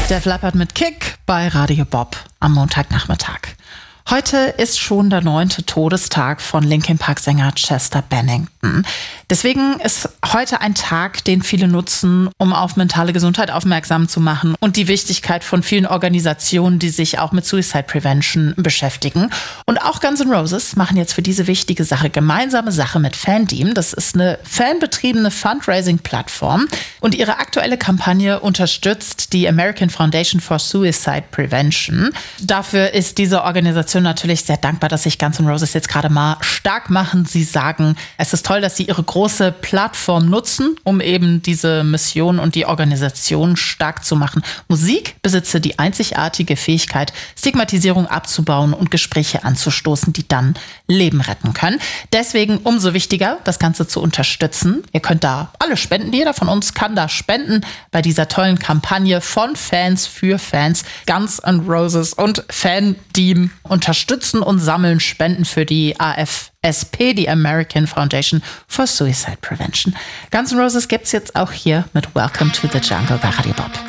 Def Leppard mit Kick bei Radio Bob am Montagnachmittag. Heute ist schon der 9. Todestag von Linkin Park-Sänger Chester Bennington. Deswegen ist heute ein Tag, den viele nutzen, um auf mentale Gesundheit aufmerksam zu machen und die Wichtigkeit von vielen Organisationen, die sich auch mit Suicide Prevention beschäftigen. Und auch Guns N' Roses machen jetzt für diese wichtige Sache gemeinsame Sache mit Fandeem. Das ist eine fanbetriebene Fundraising-Plattform und ihre aktuelle Kampagne unterstützt die American Foundation for Suicide Prevention. Dafür ist diese Organisation natürlich sehr dankbar, dass sich Guns N' Roses jetzt gerade mal stark machen. Sie sagen, es ist toll, dass sie ihre große Plattform nutzen, um eben diese Mission und die Organisation stark zu machen. Musik besitze die einzigartige Fähigkeit, Stigmatisierung abzubauen und Gespräche anzustoßen, die dann Leben retten können. Deswegen umso wichtiger, das Ganze zu unterstützen. Ihr könnt da alle spenden. Jeder von uns kann da spenden bei dieser tollen Kampagne von Fans für Fans. Guns N' Roses und Fandeem unterstützen und sammeln Spenden für die AFSP, die American Foundation for Suicide Prevention. Guns N' Roses gibt's jetzt auch hier mit Welcome to the Jungle bei Radio Bob.